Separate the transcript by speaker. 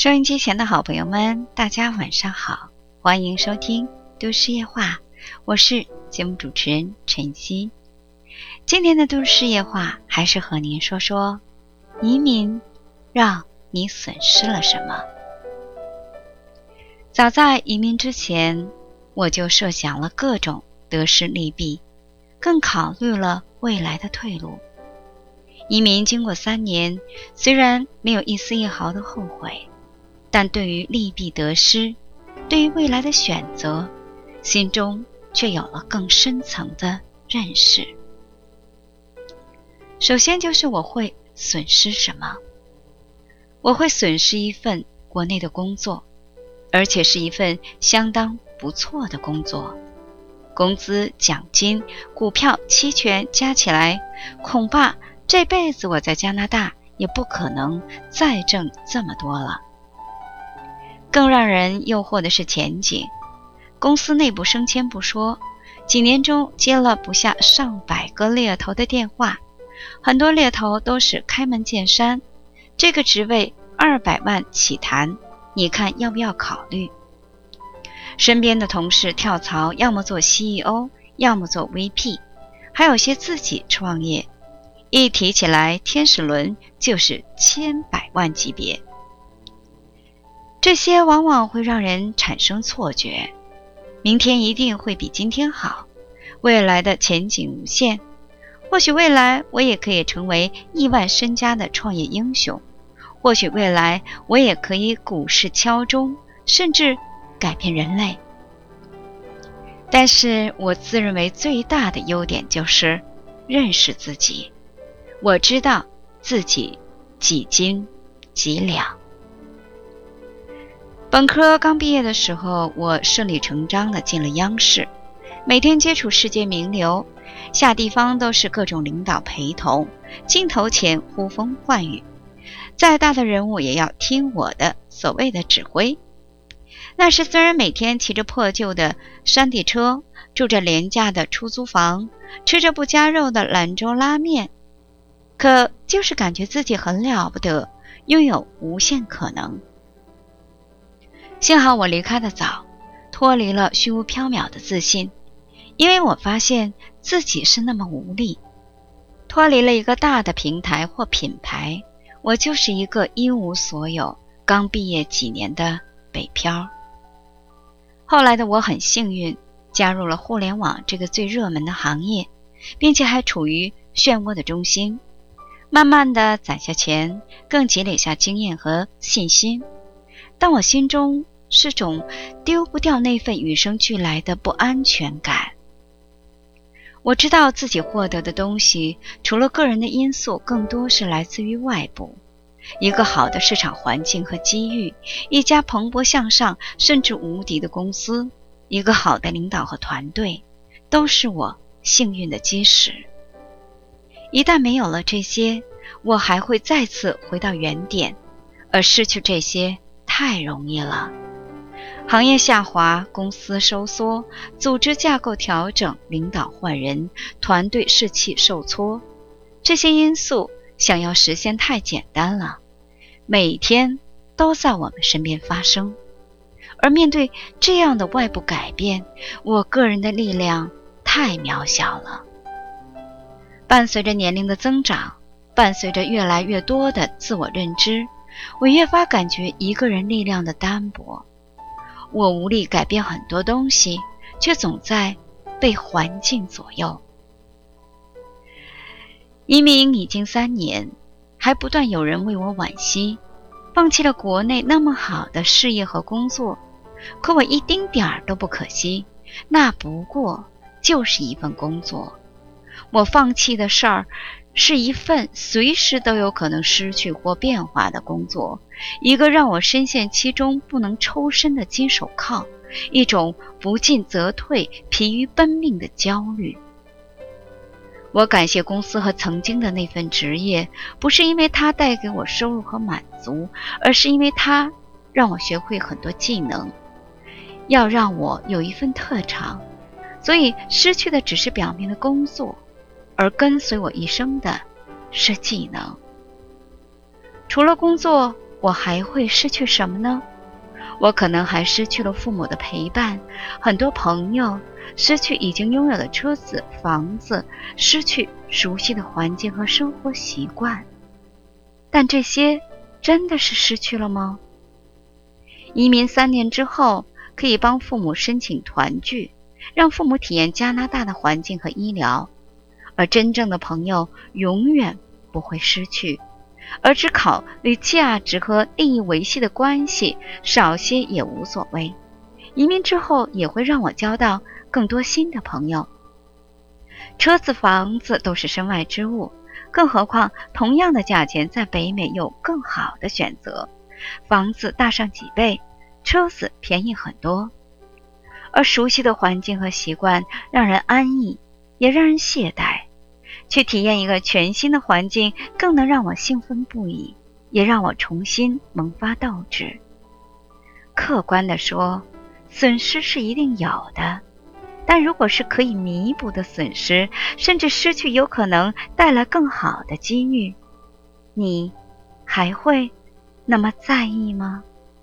Speaker 1: 收音机前的好朋友们，大家晚上好，欢迎收听都市夜话，我是节目主持人晨曦。今天的都市夜话还是和您说说移民让你损失了什么。早在移民之前，我就设想了各种得失利弊，更考虑了未来的退路。移民经过3年，虽然没有一丝一毫的后悔，但对于利弊得失，对于未来的选择，心中却有了更深层的认识。首先就是我会损失什么？我会损失一份国内的工作，而且是一份相当不错的工作。工资、奖金、股票、期权加起来，恐怕这辈子我在加拿大也不可能再挣这么多了。更让人诱惑的是前景，公司内部升迁不说，几年中接了不下上百个猎头的电话，很多猎头都是开门见山，这个职位200万起谈，你看要不要考虑？身边的同事跳槽，要么做 CEO， 要么做 VP， 还有些自己创业，一提起来天使轮就是千百万级别。这些往往会让人产生错觉，明天一定会比今天好，未来的前景无限，或许未来我也可以成为亿万身家的创业英雄，或许未来我也可以股市敲钟，甚至改变人类。但是我自认为最大的优点就是认识自己，我知道自己几斤几两。本科刚毕业的时候，我顺理成章地进了央视，每天接触世界名流，下地方都是各种领导陪同，镜头前呼风唤雨，再大的人物也要听我的所谓的指挥。那时虽然每天骑着破旧的山地车，住着廉价的出租房，吃着不加肉的兰州拉面，可就是感觉自己很了不得，拥有无限可能。幸好我离开得早，脱离了虚无缥缈的自信，因为我发现自己是那么无力。脱离了一个大的平台或品牌，我就是一个一无所有，刚毕业几年的北漂。后来的我很幸运，加入了互联网这个最热门的行业，并且还处于漩涡的中心，慢慢地攒下钱，更积累下经验和信心。但我心中是种丢不掉那份与生俱来的不安全感。我知道自己获得的东西，除了个人的因素，更多是来自于外部。一个好的市场环境和机遇，一家蓬勃向上甚至无敌的公司，一个好的领导和团队，都是我幸运的基石。一旦没有了这些，我还会再次回到原点，而失去这些太容易了。行业下滑，公司收缩，组织架构调整，领导换人，团队士气受挫，这些因素想要实现太简单了，每天都在我们身边发生。而面对这样的外部改变，我个人的力量太渺小了。伴随着年龄的增长，伴随着越来越多的自我认知，我越发感觉一个人力量的单薄。我无力改变很多东西，却总在被环境左右。移民已经3年，还不断有人为我惋惜，放弃了国内那么好的事业和工作。可我一丁点儿都不可惜，那不过就是一份工作。我放弃的事儿是一份随时都有可能失去或变化的工作，一个让我深陷其中不能抽身的金手铐，一种不进则退、疲于奔命的焦虑。我感谢公司和曾经的那份职业，不是因为它带给我收入和满足，而是因为它让我学会很多技能，要让我有一份特长。所以失去的只是表面的工作，而跟随我一生的是技能。除了工作， 我还会失去什么呢？我可能还失去了父母的陪伴，很多朋友，失去已经拥有的车子、房子，失去熟悉的环境和生活习惯。但这些真的是失去了吗？移民3年之后，可以帮父母申请团聚，让父母体验加拿大的环境和医疗，而真正的朋友永远不会失去，而只考虑价值和利益维系的关系，少些也无所谓。移民之后也会让我交到更多新的朋友。车子、房子都是身外之物，更何况同样的价钱在北美有更好的选择，房子大上几倍，车子便宜很多。而熟悉的环境和习惯让人安逸，也让人懈怠。去体验一个全新的环境，更能让我兴奋不已，也让我重新萌发斗志。客观地说，损失是一定有的，但如果是可以弥补的损失，甚至失去有可能带来更好的机遇，你还会那么在意吗？